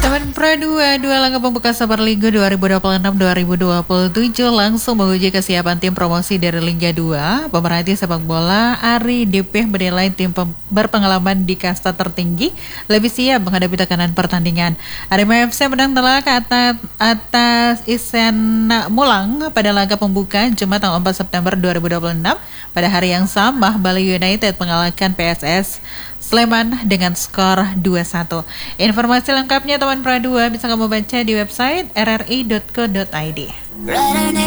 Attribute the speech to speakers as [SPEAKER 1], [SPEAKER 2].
[SPEAKER 1] Taman Pro 2 laga pembuka Super Liga 2026-2027 langsung menguji kesiapan tim promosi dari Liga 2. Pemerhati sepak bola Ari Depeh menilai tim berpengalaman di kasta tertinggi lebih siap menghadapi tekanan pertandingan. Arema FC menang telak atas Isena Mulang pada laga pembuka Jumat tanggal 4 September 2026. Pada hari yang sama, Bali United mengalahkan PSS Sleman dengan skor 2-1. Informasi lengkapnya Taman Pro 2 bisa kamu baca di website rri.co.id.